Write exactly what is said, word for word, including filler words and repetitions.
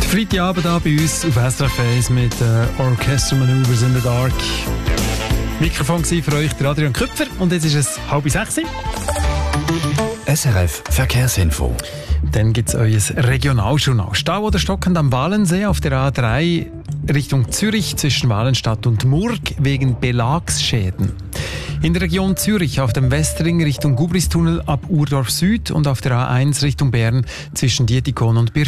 Freitagabend hier bei uns auf S R F eins mit äh, Orchestral Maneuvers in the Dark. Mikrofon war für euch der Adrian Köpfer und jetzt ist es halb sechs. S R F Verkehrsinfo. Dann gibt es euer Regionaljournal. Stau oder stockend am Walensee auf der A drei Richtung Zürich zwischen Walenstadt und Murg wegen Belagsschäden. In der Region Zürich auf dem Westring Richtung Gubristunnel ab Urdorf Süd und auf der A eins Richtung Bern zwischen Dietikon und Birr